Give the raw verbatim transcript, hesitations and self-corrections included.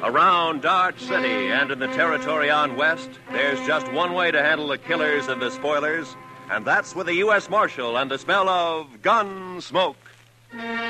Around Dodge City and in the territory on west, there's just one way to handle the killers and the spoilers, and that's with a U S Marshal and the smell of gun smoke.